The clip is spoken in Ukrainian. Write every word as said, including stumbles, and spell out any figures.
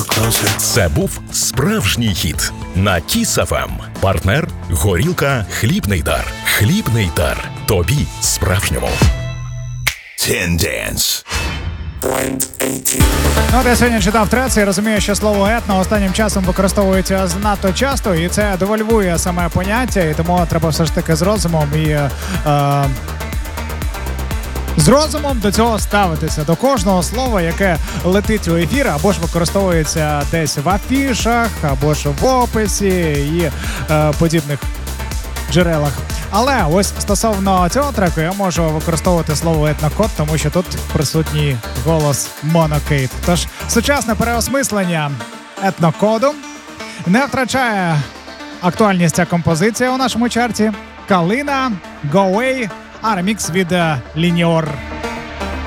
Це був справжній хіт на Кіс еф ем. Партнер – горілка «Хлібний дар». «Хлібний дар». Тобі справжньому. Тенденс. Ну, от я сьогодні читав треці і розумію, що слово етно останнім часом використовується надто часто, і це девальвує саме поняття, і тому треба все ж таки з розумом і е, з розумом до цього ставитися, до кожного слова, яке летить у ефір, або ж використовується десь в афішах, або ж в описі і е, подібних джерелах. Але ось стосовно цього треку я можу використовувати слово етнокод, тому що тут присутній голос Монокейт. Тож сучасне переосмислення етнокоду не втрачає актуальність ця композиція у нашому чарті. Калина, Go Away, а ремікс від Лініор.